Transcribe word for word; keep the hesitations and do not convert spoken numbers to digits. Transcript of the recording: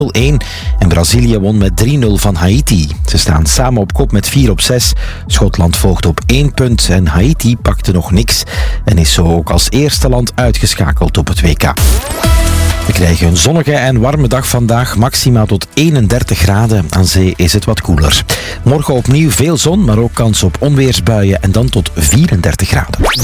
nul één. En Brazilië won met drie nul van Haiti. Ze staan samen op kop met vier op zes. Schotland volgt op één punt en Haiti pakte nog niks. En is zo ook als eerste land uitgeschakeld op het W K. We krijgen een zonnige en warme dag vandaag, maximaal tot eenendertig graden. Aan zee is het wat koeler. Morgen opnieuw veel zon, maar ook kans op onweersbuien en dan tot vierendertig graden.